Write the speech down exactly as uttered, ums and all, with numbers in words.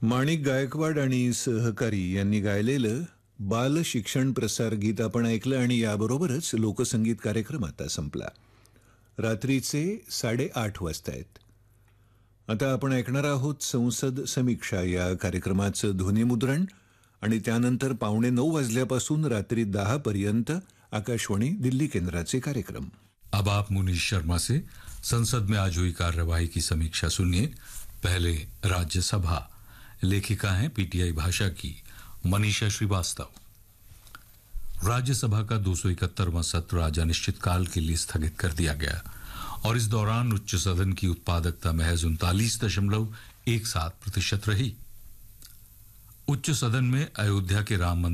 माणिक गायकवाड आणि सहकारी यांनी गायलेलं बाल शिक्षण प्रसार गीत आपण ऐकलं आणि याबरोबरच लोकसंगीत कार्यक्रम आता संपला. रात्रीचे साडेआठ वाजता आहेत. आता आपण ऐकणार आहोत संसद समीक्षा या कार्यक्रमाचं ध्वनिमुद्रण आणि त्यानंतर पावणे नऊ वाजल्यापासून रात्री दहा पर्यंत आकाशवाणी दिल्ली केंद्राचे कार्यक्रम. अब आप मुनीश शर्मा से संसद में आज हुई कार्यवाही की समीक्षा सुनिए. पहले राज्यसभा. लेखिका हैं पीटीआई भाषा की मनीषा श्रीवास्तव. राज्यसभा का दो सौ इकहत्तरवां सत्र आज अनिश्चितकाल के लिए स्थगित कर दिया गया और इस दौरान उच्च सदन की उत्पादकता महज उनतालीस दशमलव एक सात प्रतिशत रही. उच्च सदन में अयोध्या के राम